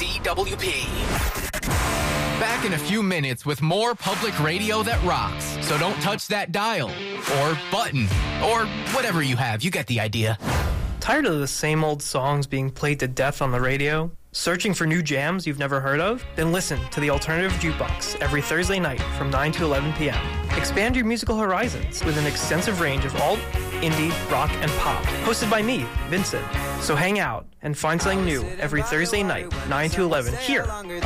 DWP. Back in a few minutes with more public radio that rocks. So don't touch that dial, or button, or whatever you have. You get the idea. Tired of the same old songs being played to death on the radio? Searching for new jams you've never heard of? Then listen to the Alternative Jukebox every Thursday night from 9 to 11 p.m. Expand your musical horizons with an extensive range of alt, indie, rock, and pop. Hosted by me, Vincent. So hang out and find something new every Thursday night, 9 to 11, here